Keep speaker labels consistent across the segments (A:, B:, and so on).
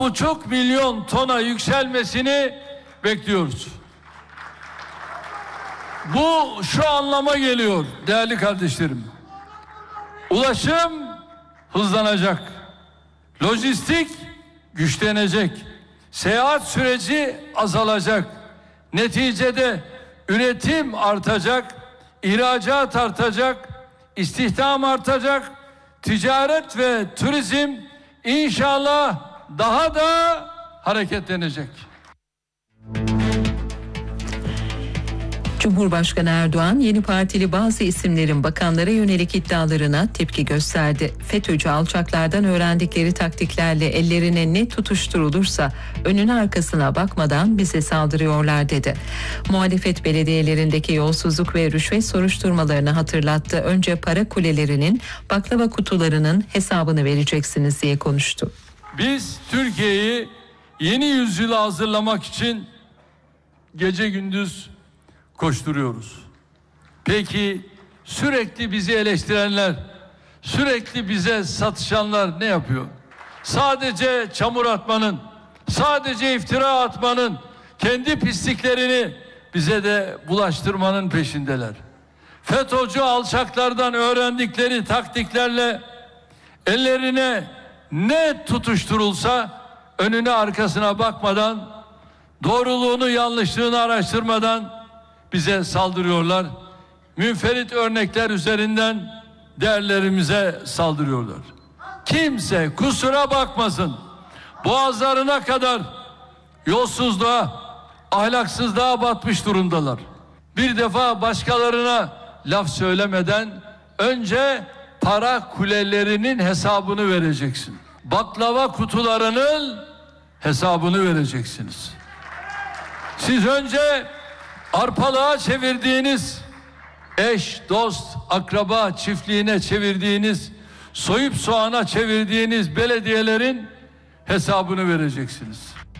A: 1,5 milyon tona yükselmesini bekliyoruz. Bu şu anlama geliyor değerli kardeşlerim. Ulaşım hızlanacak. Lojistik güçlenecek. Seyahat süreci azalacak. Neticede üretim artacak, ihracat artacak, istihdam artacak, ticaret ve turizm inşallah daha da hareketlenecek.
B: Cumhurbaşkanı Erdoğan, yeni partili bazı isimlerin bakanlara yönelik iddialarına tepki gösterdi. FETÖ'cü alçaklardan öğrendikleri taktiklerle ellerine ne tutuşturulursa önüne arkasına bakmadan bize saldırıyorlar dedi. Muhalefet belediyelerindeki yolsuzluk ve rüşvet soruşturmalarını hatırlattı. Önce para kulelerinin, baklava kutularının hesabını vereceksiniz diye konuştu.
A: Biz Türkiye'yi yeni yüzyıla hazırlamak için gece gündüz koşturuyoruz. Peki sürekli bizi eleştirenler, sürekli bize satışanlar ne yapıyor? Sadece çamur atmanın, sadece iftira atmanın, kendi pisliklerini bize de bulaştırmanın peşindeler. FETÖ'cü alçaklardan öğrendikleri taktiklerle ellerine ne tutuşturulsa önüne arkasına bakmadan, doğruluğunu yanlışlığını araştırmadan bize saldırıyorlar. Münferit örnekler üzerinden değerlerimize saldırıyorlar. Kimse kusura bakmasın. Boğazlarına kadar yolsuzluğa, ahlaksızlığa batmış durumdalar. Bir defa başkalarına laf söylemeden önce para kulelerinin hesabını vereceksin. Baklava kutularının hesabını vereceksiniz. Siz önce arpalığa çevirdiğiniz, eş, dost, akraba çiftliğine çevirdiğiniz, soyup soğana çevirdiğiniz belediyelerin hesabını vereceksiniz.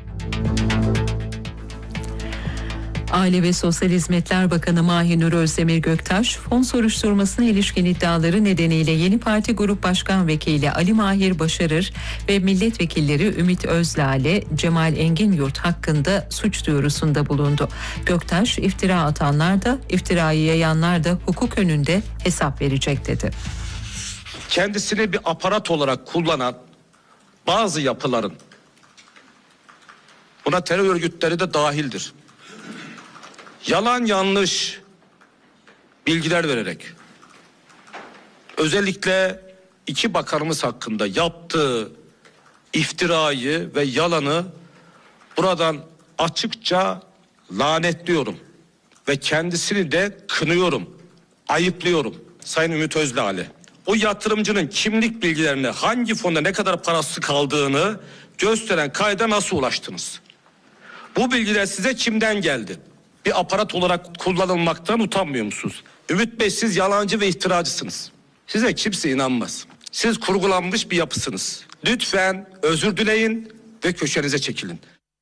B: Aile ve Sosyal Hizmetler Bakanı Mahinur Özdemir Göktaş, fon soruşturmasına ilişkin iddiaları nedeniyle yeni parti grup başkan vekili Ali Mahir Başarır ve milletvekilleri Ümit Özlale, Cemal Enginyurt hakkında suç duyurusunda bulundu. Göktaş, iftira atanlar da, iftirayı yayanlar da hukuk önünde hesap verecek dedi.
C: Kendisini bir aparat olarak kullanan bazı yapıların, buna terör örgütleri de dahildir, yalan yanlış bilgiler vererek özellikle iki bakanımız hakkında yaptığı iftirayı ve yalanı buradan açıkça lanetliyorum ve kendisini de kınıyorum, ayıplıyorum. Sayın Ümit Özdağ'le o yatırımcının kimlik bilgilerine, hangi fonda ne kadar parası kaldığını gösteren kayda nasıl ulaştınız? Bu bilgiler size kimden geldi? Bir aparat olarak kullanılmaktan utanmıyor musunuz? Ümit Bey, siz yalancı ve iftiracısınız. Size kimse inanmaz. Siz kurgulanmış bir yapısınız. Lütfen özür dileyin ve köşenize çekilin.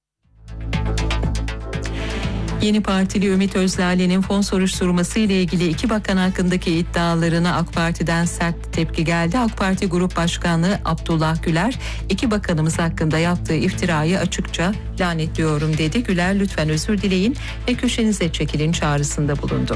B: Yeni Partili Ümit Özlale'nin fon soruşturması ile ilgili iki bakan hakkındaki iddialarına AK Parti'den sert tepki geldi. AK Parti Grup Başkanı Abdullah Güler, iki bakanımız hakkında yaptığı iftirayı açıkça lanetliyorum dedi. Güler, lütfen özür dileyin ve köşenize çekilin çağrısında bulundu.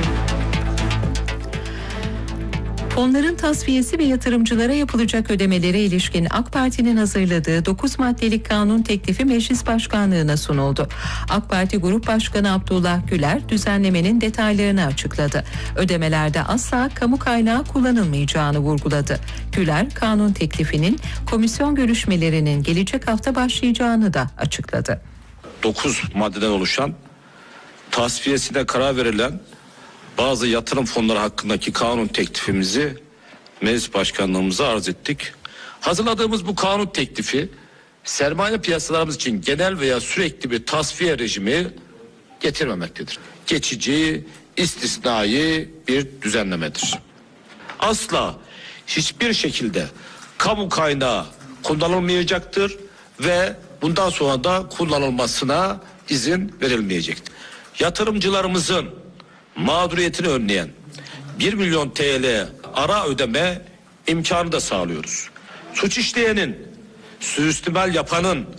B: Fonların tasfiyesi ve yatırımcılara yapılacak ödemelere ilişkin AK Parti'nin hazırladığı 9 maddelik kanun teklifi Meclis Başkanlığı'na sunuldu. AK Parti Grup Başkanı Abdullah Güler düzenlemenin detaylarını açıkladı. Ödemelerde asla kamu kaynağı kullanılmayacağını vurguladı. Güler, kanun teklifinin komisyon görüşmelerinin gelecek hafta başlayacağını da açıkladı.
C: 9 maddeden oluşan, tasfiyesine karar verilen bazı yatırım fonları hakkındaki kanun teklifimizi Meclis Başkanlığımıza arz ettik. Hazırladığımız bu kanun teklifi sermaye piyasalarımız için genel veya sürekli bir tasfiye rejimi getirmemektedir. Geçici, istisnai bir düzenlemedir. Asla hiçbir şekilde kamu kaynağı kullanılmayacaktır ve bundan sonra da kullanılmasına izin verilmeyecektir. Yatırımcılarımızın mağduriyetini önleyen 1 milyon TL ara ödeme imkanı da sağlıyoruz. Suç işleyenin suistimal yapanın